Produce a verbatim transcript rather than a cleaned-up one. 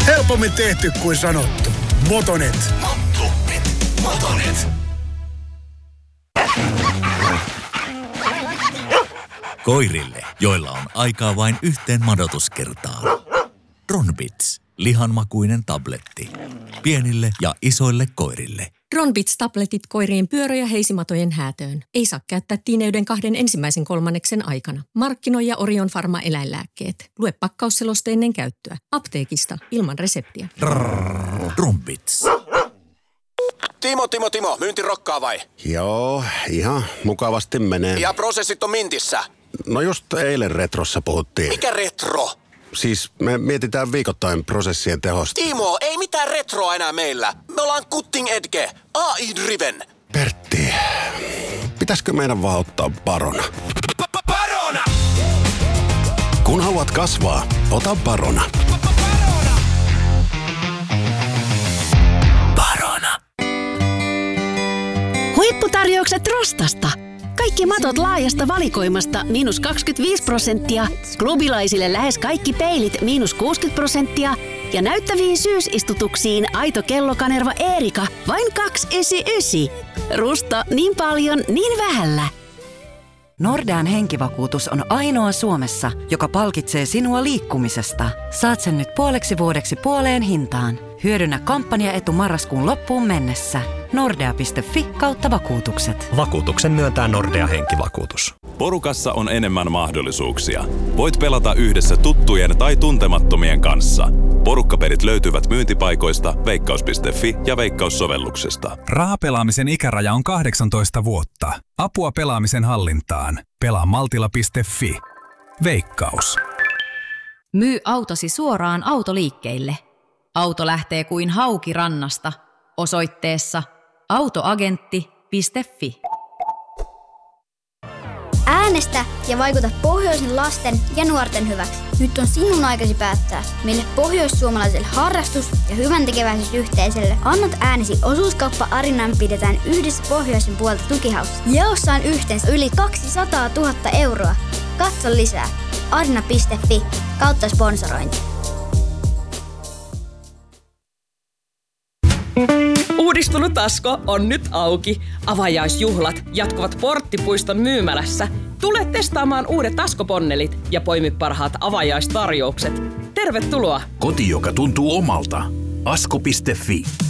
Helpommin tehty kuin sanottu. Motonet. Motonet. Motonet. Koirille, joilla on aikaa vain yhteen madotuskertaan. Ronbits, lihanmakuinen tabletti. Pienille ja isoille koirille. Ronbits-tabletit koirien pyörä- ja heisimatojen häätöön. Ei saa käyttää tiineyden kahden ensimmäisen kolmanneksen aikana. Markkinoi ja Orion Pharma eläinlääkkeet. Lue pakkausseloste ennen käyttöä. Apteekista ilman reseptiä. Ronbits. Timo, Timo, Timo, myynti rokkaa vai? Joo, ihan mukavasti menee. Ja prosessit on mintissä? No just eilen retrossa puhuttiin. Mikä retro? Siis me mietitään viikoittain prosessien tehosta. Timo, ei mitään retroa enää meillä. Me ollaan cutting edge, A I-driven. Pertti, pitäisikö meidän vaan ottaa Barona? Barona! Kun haluat kasvaa, ota Barona. Barona. Huipputarjoukset Rostasta. Kaikki matot laajasta valikoimasta miinus kaksikymmentäviisi prosenttia, klubilaisille lähes kaikki peilit miinus kuusikymmentä prosenttia ja näyttäviin syysistutuksiin aito kellokanerva Eerika vain kaksisataayhdeksänkymmentäyhdeksän. Rusta niin paljon, niin vähällä. Nordean henkivakuutus on ainoa Suomessa, joka palkitsee sinua liikkumisesta. Saat sen nyt puoleksi vuodeksi puoleen hintaan. Hyödynnä kampanjaetu marraskuun loppuun mennessä. Nordea piste fi kautta vakuutukset. Vakuutuksen myöntää Nordea henkivakuutus. Porukassa on enemmän mahdollisuuksia. Voit pelata yhdessä tuttujen tai tuntemattomien kanssa. Porukkapelit löytyvät myyntipaikoista, veikkaus piste fi ja Veikkaus-sovelluksesta. Rahapelaamisen ikäraja on kahdeksantoista vuotta. Apua pelaamisen hallintaan. Pelaa maltilla piste fi. Veikkaus. Myy autosi suoraan autoliikkeille. Auto lähtee kuin hauki rannasta. Osoitteessa autoagentti piste fi. Äänestä ja vaikuta pohjoisen lasten ja nuorten hyväksi. Nyt on sinun aikasi päättää, mille pohjoissuomalaiselle harrastus- ja hyväntekeväisyysyhteisölle annat äänesi. Osuuskauppa Arinan pidetään yhdessä pohjoisen puolta tukihaussa. Jaossa on yhteensä yli kaksisataatuhatta euroa. Katso lisää arina piste fi kautta sponsorointi. Uudistunut Asko on nyt auki. Avajaisjuhlat jatkuvat Porttipuiston myymälässä. Tule testaamaan uudet Asko-ponnelit ja poimi parhaat avajaistarjoukset. Tervetuloa! Koti, joka tuntuu omalta. asko piste fi